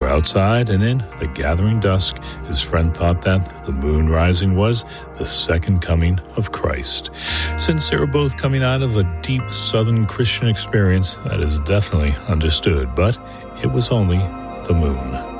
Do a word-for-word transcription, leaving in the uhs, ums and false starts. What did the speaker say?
outside, and in the gathering dusk, his friend thought that the moon rising was the second coming of Christ. Since they were both coming out of a deep Southern Christian experience, that is definitely understood, but it was only the moon.